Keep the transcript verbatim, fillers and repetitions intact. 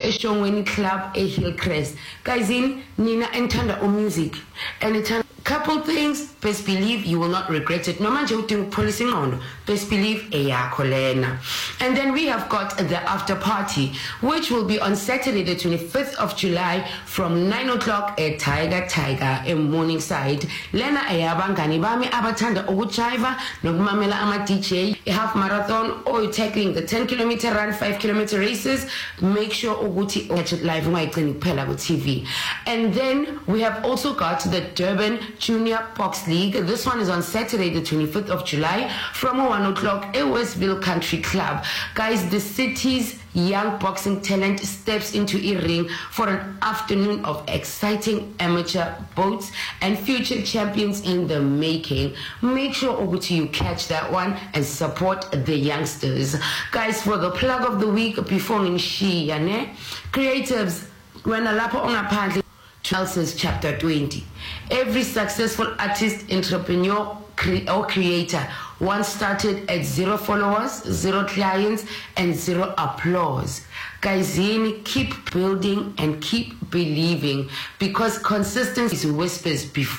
eShongweni Club e Hillcrest. Guys, in Nina entanda o music and it couple things, best believe you will not regret it. No matter what policing on, best believe eyakho lena. And then we have got the after party, which will be on Saturday the twenty-fifth of July from nine o'clock at Tiger Tiger in Morningside. Lena eyabangani bami abathanda ukujiva nokumamela ama D J, a half marathon or you're tackling the ten kilometer run, five kilometer races. Make sure ukuthi watch it live ungayigcini kuphela ku T V. And then we have also got the Durban Junior Box League. This one is on Saturday the twenty-fifth of July from one o'clock at Westville Country Club. Guys, the city's young boxing talent steps into a ring for an afternoon of exciting amateur bouts and future champions in the making. Make sure Oguti you catch that one and support the youngsters. Guys, for the plug of the week before in Shiyane, creatives when a lapo on a party Chelsea's chapter twenty. Every successful artist, entrepreneur, cre or creator once started at zero followers, zero clients, and zero applause. Guys, keep building and keep believing because consistency whispers before.